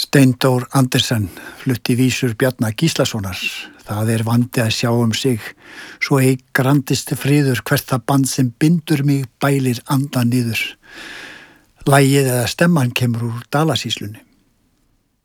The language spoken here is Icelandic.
Steindór Andersen flutti vísur Bjarna Gíslasonar. Það vandi að sjá sig, svo ei grandist friður hvert það band sem bindur mig bælir andan niður. Lagið eða stemman kemur úr Dalasýslunni.